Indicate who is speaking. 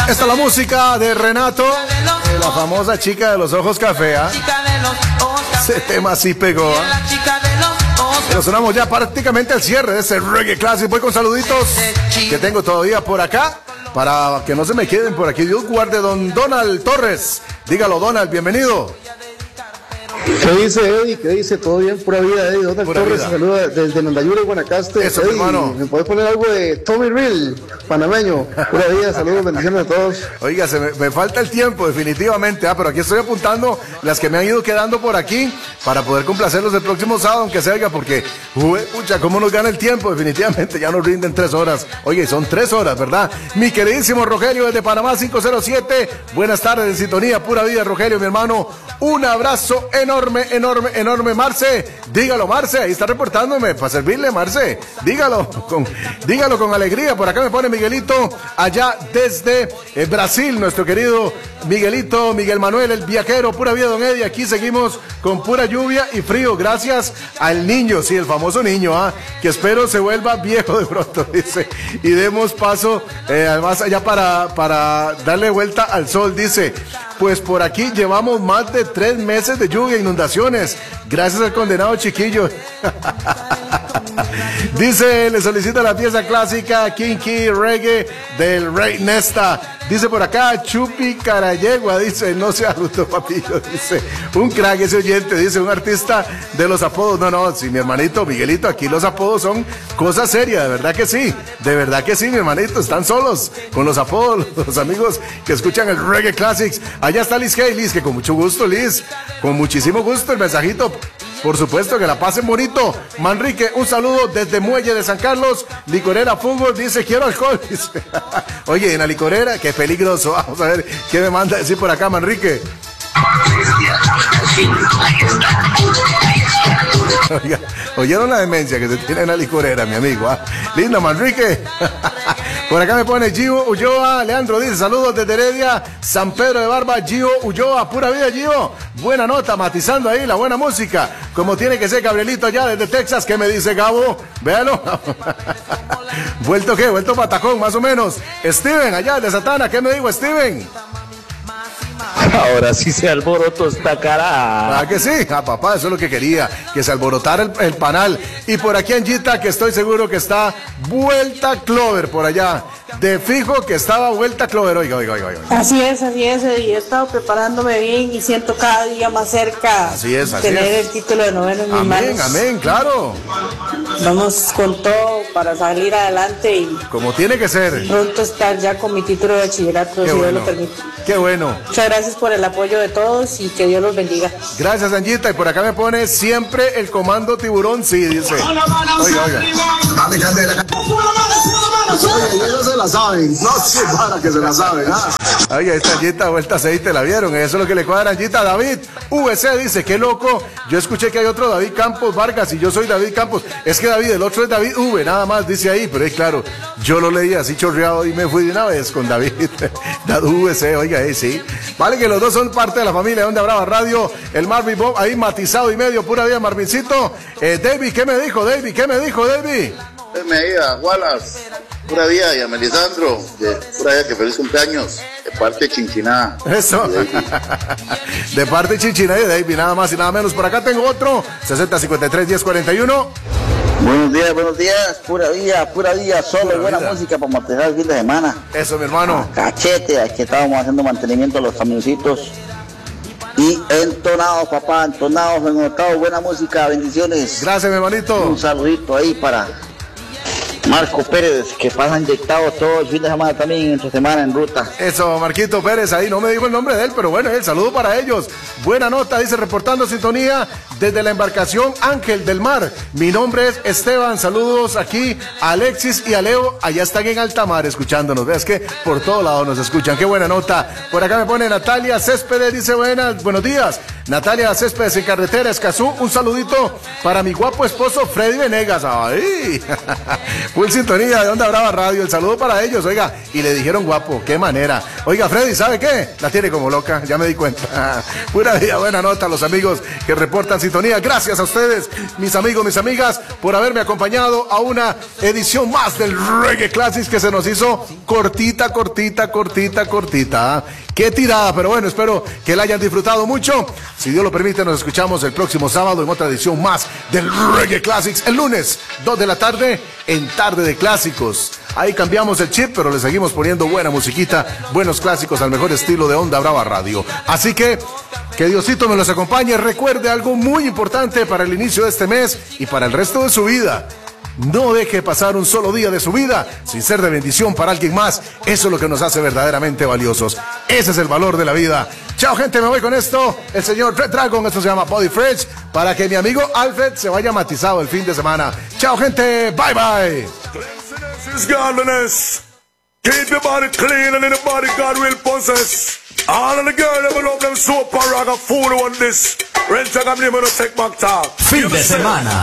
Speaker 1: Esta es la música de Renato, la famosa chica de los ojos café. Ese tema sí pegó. Pero sonamos ya prácticamente al cierre de este Reggae Classic. Voy con saluditos que tengo todavía por acá, para que no se me queden por aquí. Dios guarde don Donald Torres. Dígalo, Donald, bienvenido.
Speaker 2: ¿Qué dice Eddie? ¿Qué dice? ¿Todo bien? Pura vida, Eddie. Donald
Speaker 1: Pura
Speaker 2: Torres,
Speaker 1: vida.
Speaker 2: saluda desde Nandayure, Guanacaste.
Speaker 1: Eso,
Speaker 2: Eddie,
Speaker 1: hermano.
Speaker 2: ¿me puedes poner algo de Tommy Real, panameño? Pura vida, saludos, bendiciones a todos.
Speaker 1: Oiga, me falta el tiempo, definitivamente, pero aquí estoy apuntando las que me han ido quedando por aquí para poder complacerlos el próximo sábado, aunque se oiga, porque, pucha, cómo nos gana el tiempo, definitivamente, ya nos rinden 3 horas. Oye, son 3 horas, ¿verdad? Mi queridísimo Rogelio desde Panamá 507, buenas tardes en sintonía, pura vida, Rogelio, mi hermano, un abrazo enorme, enorme, enorme. Marce, dígalo, Marce, ahí está reportándome, para servirle, Marce, dígalo con alegría. Por acá me pone Miguelito, allá desde Brasil, nuestro querido Miguelito, Miguel Manuel, el viajero, pura vida, don Eddie. Aquí seguimos con pura lluvia y frío, gracias al niño, sí, el famoso niño, que espero se vuelva viejo de pronto, dice, y demos paso, además allá para darle vuelta al sol, dice, pues por aquí llevamos más de 3 meses de lluvia e inundaciones, gracias al condenado chiquillo. Dice, le solicita la pieza clásica Kinky Reggae del Rey Nesta. Dice por acá, Chupi Carayegua, dice, no sea bruto, papillo, dice, un crack ese oyente, dice, un artista de los apodos. No, sí, mi hermanito Miguelito, aquí los apodos son cosas serias, de verdad que sí, mi hermanito, están solos con los apodos, los amigos que escuchan el Reggae Classics. Allá está Liz Kay, Liz, que con mucho gusto, Liz, con muchísimo gusto el mensajito. Por supuesto, que la pasen bonito. Manrique, un saludo desde Muelle de San Carlos. Licorera Fútbol, dice, quiero alcohol. Dice. Oye, en la licorera, qué peligroso. Vamos a ver qué me manda decir por acá, Manrique. Oiga, ¿oyeron la demencia que se tiene en la licorera, mi amigo? Linda, Manrique. Por acá me pone Gio Ulloa, Leandro dice, saludos desde Heredia, San Pedro de Barba, Gio Ulloa, pura vida, Gio. Buena nota, matizando ahí la buena música, como tiene que ser. Gabrielito allá desde Texas, ¿qué me dice Gabo? Véalo. ¿Vuelto qué? Vuelto patacón, más o menos. Steven, allá de Satana, ¿qué me dijo Steven?
Speaker 3: Ahora sí se alborotó esta cara.
Speaker 1: ¿Ah, que sí? Papá, eso es lo que quería, que se alborotara el panal. Y por aquí Anjita, que estoy seguro que está vuelta Clover por allá. De fijo que estaba vuelta Clover. Oiga.
Speaker 4: Así es, y he estado preparándome bien y siento cada día más cerca tener el título de noveno en mis manos.
Speaker 1: Amén, claro.
Speaker 4: Vamos con todo para salir adelante y
Speaker 1: como tiene que ser.
Speaker 4: Pronto estar ya con mi título de bachillerato, si Dios lo permite.
Speaker 1: Qué bueno.
Speaker 4: Muchas gracias por el apoyo de todos y que Dios los bendiga.
Speaker 1: Gracias, Anjita. Y por acá me pone siempre el comando tiburón, sí, dice. Oiga.
Speaker 2: No se la saben. No, sí, para que se la saben.
Speaker 1: Oiga, esta Anjita vuelta aceite, ¿la vieron? Eso es lo que le cuadra a Anjita. David VC dice, qué loco. Yo escuché que hay otro David Campos Vargas y yo soy David Campos. Es que David, el otro es David V, nada más dice ahí. Pero es claro, yo lo leí así chorreado y me fui de una vez con David. David VC, oiga, sí. Vale, que los dos son parte de la familia de Onda Brava Radio. El Marvin Bob ahí matizado y medio, pura vida, Marvincito. David, ¿qué me dijo, David?
Speaker 5: Me diga, Wallace, pura vida, y a Melisandro, pura vida, que feliz cumpleaños, de parte de Chinchiná.
Speaker 1: Eso, de parte de Chinchiná y de David, nada más y nada menos. Por acá tengo otro, 6053-1041.
Speaker 6: Buenos días, pura vida, solo buena música para matizar el fin de semana.
Speaker 1: Eso, mi hermano.
Speaker 6: Cachete, aquí estábamos haciendo mantenimiento a los camioncitos. Y entonados, papá, entonados, ennotados, buena música, bendiciones.
Speaker 1: Gracias, mi hermanito.
Speaker 6: Un saludito ahí para Marco Pérez, que pasa inyectado todo el fin de semana también, entre semana en ruta.
Speaker 1: Eso, Marquito Pérez, ahí no me dijo el nombre de él, pero bueno, el saludo para ellos. Buena nota, dice, reportando sintonía desde la embarcación Ángel del Mar. Mi nombre es Esteban, saludos aquí a Alexis y a Leo, allá están en alta mar escuchándonos. Ves que por todo lado nos escuchan, qué buena nota. Por acá me pone Natalia Céspedes, dice, buenos días. Natalia Céspedes en Carretera Escazú, un saludito para mi guapo esposo Freddy Venegas. ¡Ay! Full sintonía de Onda Brava Radio, el saludo para ellos, oiga, y le dijeron guapo, qué manera. Oiga, Freddy, ¿sabe qué? La tiene como loca, ya me di cuenta. Pura vida, buena nota a los amigos que reportan sintonía. Gracias a ustedes, mis amigos, mis amigas, por haberme acompañado a una edición más del Reggae Classics que se nos hizo cortita. Qué tirada, pero bueno, espero que la hayan disfrutado mucho. Si Dios lo permite, nos escuchamos el próximo sábado en otra edición más del Reggae Classics. El lunes, 2 de la tarde, en Tarde de Clásicos. Ahí cambiamos el chip, pero le seguimos poniendo buena musiquita, buenos clásicos al mejor estilo de Onda Brava Radio. Así que Diosito me los acompañe. Recuerde algo muy importante para el inicio de este mes y para el resto de su vida. No deje pasar un solo día de su vida sin ser de bendición para alguien más. Eso es lo que nos hace verdaderamente valiosos. Ese es el valor de la vida. Chao, gente, me voy con esto. El señor Red Dragon, esto se llama Body Fresh, para que mi amigo Alfred se vaya matizado el fin de semana. Chao, gente, bye bye.
Speaker 7: Keep your body clean and in the body God will possess. All of the girls that love them soap and rag a fool on this. Rent a game, take back talk.
Speaker 8: Fin de semana.